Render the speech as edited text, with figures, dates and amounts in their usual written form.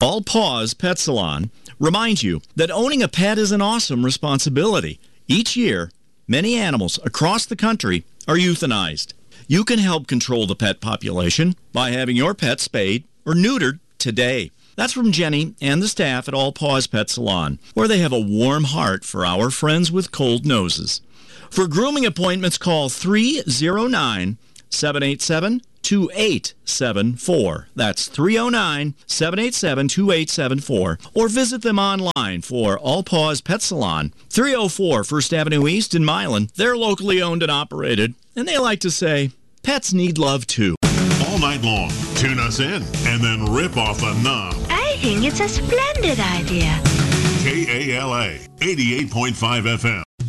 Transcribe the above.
All Paws Pet Salon reminds you that owning a pet is an awesome responsibility. Each year, many animals across the country are euthanized. You can help control the pet population by having your pet spayed or neutered today. That's from Jenny and the staff at All Paws Pet Salon, where they have a warm heart for our friends with cold noses. For grooming appointments, call 309-787-2874. That's 309-787-2874. Or visit them online for All Paws Pet Salon, 304 First Avenue East in Milan. They're locally owned and operated, and they like to say, pets need love too. All night long, tune us in and then rip off the knob. I think it's a splendid idea. KALA 88.5 FM.